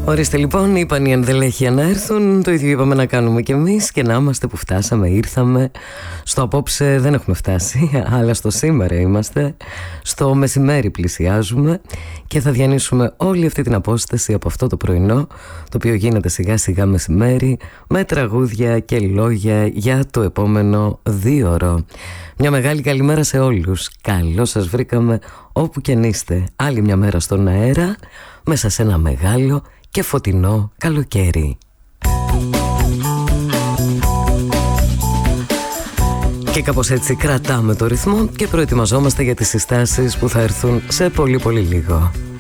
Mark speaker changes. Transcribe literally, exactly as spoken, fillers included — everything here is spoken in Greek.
Speaker 1: Ορίστε λοιπόν, είπαν οι ενδελέχεια να έρθουν. Το ίδιο είπαμε να κάνουμε κι εμείς. Και να είμαστε που φτάσαμε, ήρθαμε. Στο απόψε δεν έχουμε φτάσει, αλλά στο σήμερα είμαστε. Στο μεσημέρι πλησιάζουμε. Και θα διανύσουμε όλη αυτή την απόσταση από αυτό το πρωινό, το οποίο γίνεται σιγά σιγά μεσημέρι, με τραγούδια και λόγια για το επόμενο δύο ώρο. Μια μεγάλη καλημέρα σε όλους. Καλώς σας βρήκαμε όπου και αν είστε. Άλλη μια μέρα στον αέρα, μέσα σε ένα μεγάλο και φωτεινό καλοκαίρι. Και κάπως έτσι κρατάμε το ρυθμό και προετοιμαζόμαστε για τις συστάσεις που θα έρθουν σε πολύ πολύ λίγο.